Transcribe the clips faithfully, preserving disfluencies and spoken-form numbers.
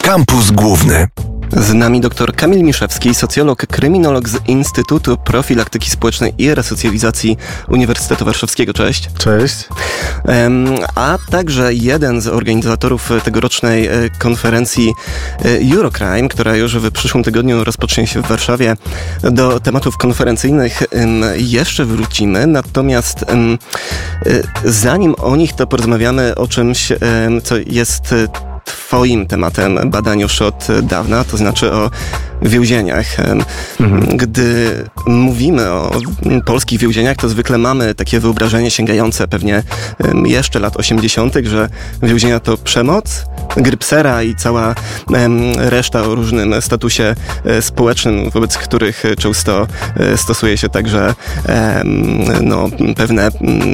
Kampus Główny. Z nami dr Kamil Miszewski, socjolog, kryminolog z Instytutu Profilaktyki Społecznej i Resocjalizacji Uniwersytetu Warszawskiego. Cześć. Cześć. A także jeden z organizatorów tegorocznej konferencji Eurocrime, która już w przyszłym tygodniu rozpocznie się w Warszawie. Do tematów konferencyjnych jeszcze wrócimy, natomiast zanim o nich, to porozmawiamy o czymś, co jest Twoim tematem badań już od dawna, to znaczy o więzieniach. Mhm. Gdy mówimy o polskich więzieniach, to zwykle mamy takie wyobrażenie sięgające pewnie jeszcze lat osiemdziesiątych, że więzienia to przemoc, grypsera i cała reszta o różnym statusie społecznym, wobec których często stosuje się także no, pewne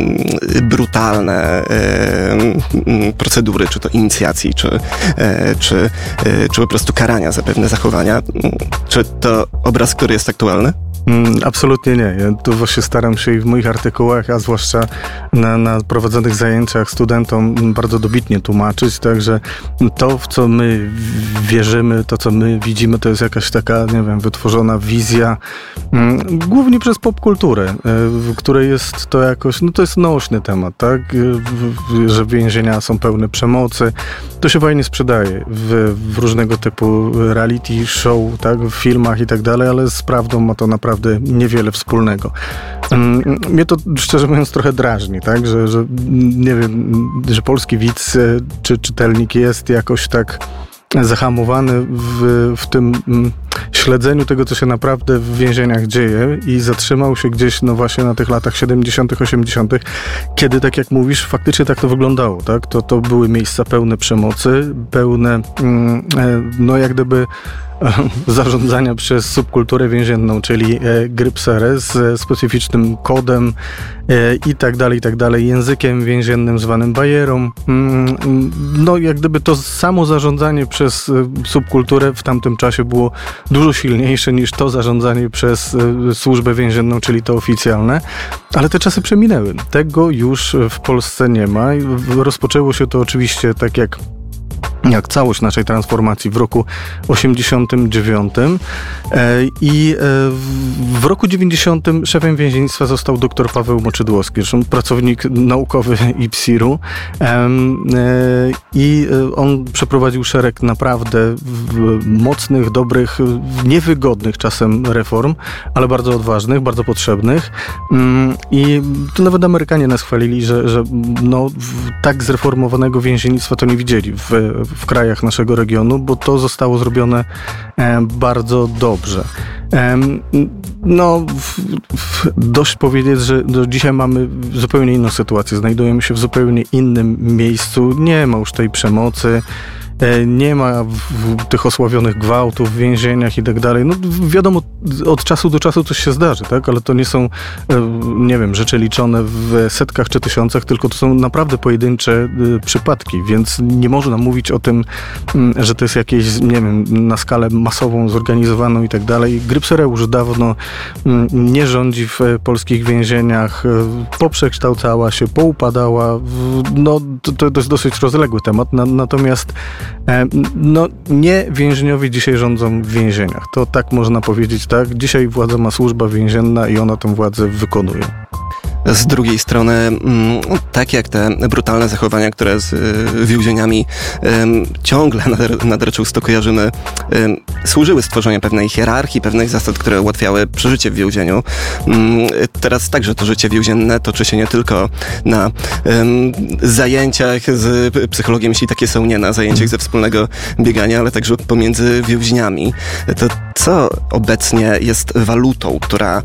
brutalne procedury, czy to inicjacji, czy, czy, czy po prostu karania za pewne zachowania. Czy to obraz, który jest aktualny? Mm, absolutnie nie. Ja tu właśnie staram się i w moich artykułach, a zwłaszcza na, na prowadzonych zajęciach studentom bardzo dobitnie tłumaczyć, także to, w co my wierzymy, to, co my widzimy, to jest jakaś taka, nie wiem, wytworzona wizja, mm, głównie przez popkulturę, w której jest to jakoś, no to jest nośny temat, tak? W, że więzienia są pełne przemocy. To się fajnie sprzedaje w, w różnego typu reality show, tak? W filmach i tak dalej, ale z prawdą ma to naprawdę niewiele wspólnego. Mnie to, szczerze mówiąc, trochę drażni, tak? Że, że nie wiem, że polski widz czy czytelnik jest jakoś tak zahamowany w, w tym śledzeniu tego, co się naprawdę w więzieniach dzieje i zatrzymał się gdzieś, no właśnie na tych latach siedemdziesiątych, osiemdziesiątych, kiedy, tak jak mówisz, faktycznie tak to wyglądało, tak? To, to były miejsca pełne przemocy, pełne, no jak gdyby zarządzania przez subkulturę więzienną, czyli e, grypserę z e, specyficznym kodem e, i tak dalej, i tak dalej, językiem więziennym zwanym barierą. Mm, no jak gdyby to samo zarządzanie przez e, subkulturę w tamtym czasie było dużo silniejsze niż to zarządzanie przez e, służbę więzienną, czyli to oficjalne, ale te czasy przeminęły. Tego już w Polsce nie ma. Rozpoczęło się to oczywiście tak jak jak całość naszej transformacji w roku osiemdziesiątym dziewiątym i w roku dziewięćdziesiątym szefem więziennictwa został dr Paweł Moczydłowski, zresztą pracownik naukowy I P S I R u i on przeprowadził szereg naprawdę mocnych, dobrych, niewygodnych czasem reform, ale bardzo odważnych, bardzo potrzebnych i tu nawet Amerykanie nas chwalili, że, że no, tak zreformowanego więziennictwa to nie widzieli w w krajach naszego regionu, bo to zostało zrobione e, bardzo dobrze. E, no, w, w, dość powiedzieć, że do dzisiaj mamy zupełnie inną sytuację. Znajdujemy się w zupełnie innym miejscu. Nie ma już tej przemocy. Nie ma w, w tych osławionych gwałtów w więzieniach i tak dalej. No wiadomo, od czasu do czasu coś się zdarzy, tak? Ale to nie są, nie wiem, rzeczy liczone w setkach czy tysiącach, tylko to są naprawdę pojedyncze przypadki, więc nie można mówić o tym, że to jest jakieś, nie wiem, na skalę masową, zorganizowaną i tak dalej. Grypsera już dawno nie rządzi w polskich więzieniach, poprzekształcała się, poupadała. No to, to jest dosyć rozległy temat, natomiast no nie więźniowie dzisiaj rządzą w więzieniach. To tak można powiedzieć, tak? Dzisiaj władzę ma służba więzienna i ona tę władzę wykonuje. Z drugiej strony, tak jak te brutalne zachowania, które z więzieniami ciągle nader często kojarzymy, służyły stworzeniu pewnej hierarchii, pewnych zasad, które ułatwiały przeżycie w więzieniu. Teraz także to życie więzienne toczy się nie tylko na zajęciach z psychologiem, jeśli takie są, nie na zajęciach ze wspólnego biegania, ale także pomiędzy więźniami. To co obecnie jest walutą, która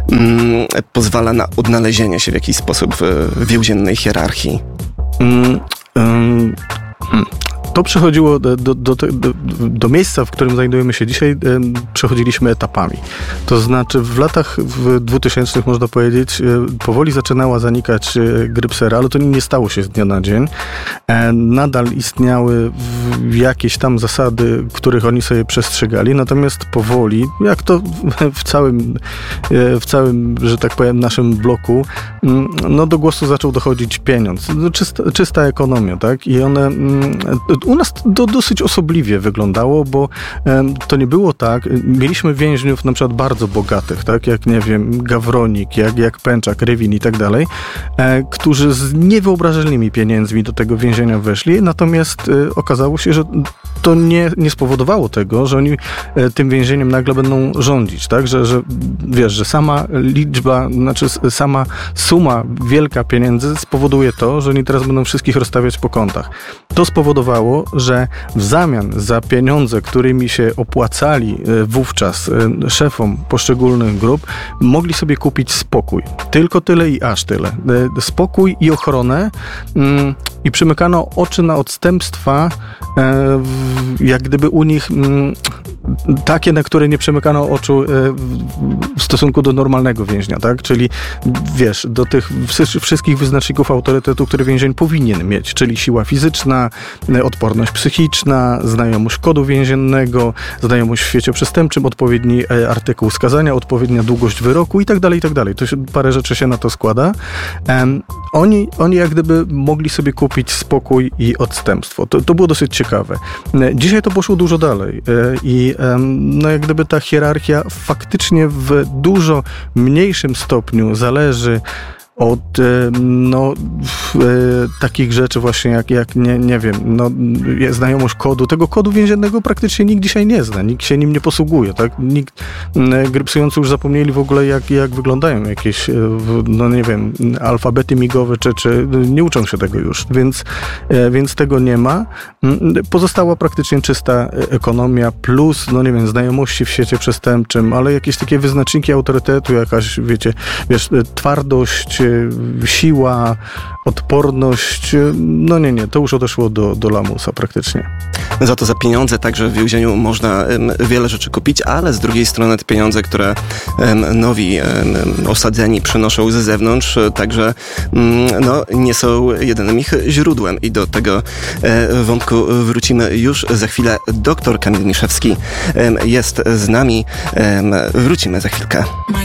pozwala na odnalezienie się w jakiś sposób w więziennej hierarchii? Mm, um, hmm. To przechodziło do, do, do, do, do miejsca, w którym znajdujemy się dzisiaj, przechodziliśmy etapami. To znaczy w latach w dwutysięcznych, można powiedzieć, powoli zaczynała zanikać grypsera, ale to nie stało się z dnia na dzień. Nadal istniały jakieś tam zasady, których oni sobie przestrzegali, natomiast powoli, jak to w całym, w całym, że tak powiem, naszym bloku, no do głosu zaczął dochodzić pieniądz. Czysta, czysta ekonomia, tak? I one u nas to dosyć osobliwie wyglądało, bo to nie było tak. Mieliśmy więźniów na przykład bardzo bogatych, tak, jak nie wiem, Gawronik, jak, jak Pęczak, Rywin i tak dalej, którzy z niewyobrażalnymi pieniędzmi do tego więzienia weszli, natomiast okazało się, że to nie, nie spowodowało tego, że oni tym więzieniem nagle będą rządzić, tak, że, że wiesz, że sama liczba, znaczy sama suma wielka pieniędzy spowoduje to, że oni teraz będą wszystkich rozstawiać po kątach. To spowodowało, że w zamian za pieniądze, którymi się opłacali wówczas szefom poszczególnych grup, mogli sobie kupić spokój. Tylko tyle i aż tyle. Spokój i ochronę mm, i przymykano oczy na odstępstwa, e, jak gdyby u nich mm, takie, na które nie przymykano oczu e, w stosunku do normalnego więźnia, tak? Czyli wiesz, do tych wszystkich wyznaczników autorytetu, które więzień powinien mieć, czyli siła fizyczna, odporność psychiczna, znajomość kodu więziennego, znajomość w świecie przestępczym, odpowiedni artykuł skazania, odpowiednia długość wyroku i tak dalej, i tak dalej. To się, parę rzeczy się na to składa. Um, oni, oni jak gdyby mogli sobie kupić spokój i odstępstwo. To, to było dosyć ciekawe. Dzisiaj to poszło dużo dalej i um, no jak gdyby ta hierarchia faktycznie w dużo mniejszym stopniu zależy od no, e, takich rzeczy właśnie jak, jak nie, nie wiem, no, znajomość kodu. Tego kodu więziennego praktycznie nikt dzisiaj nie zna, nikt się nim nie posługuje, tak? Nikt, e, grypsujący już zapomnieli w ogóle jak, jak wyglądają jakieś, e, no nie wiem, alfabety migowe, czy, czy nie uczą się tego już, więc, e, więc tego nie ma. Pozostała praktycznie czysta ekonomia plus, no nie wiem, znajomości w świecie przestępczym, ale jakieś takie wyznaczniki autorytetu, jakaś, wiecie, wiesz, twardość, siła, odporność, no nie, nie, to już odeszło do, do lamusa praktycznie. Za to za pieniądze także w więzieniu można um, wiele rzeczy kupić, ale z drugiej strony te pieniądze, które um, nowi um, osadzeni przynoszą z zewnątrz, także um, no, nie są jedynym ich źródłem i do tego um, wątku wrócimy już za chwilę. Doktor Kamil Miszewski um, jest z nami. Um, wrócimy za chwilkę.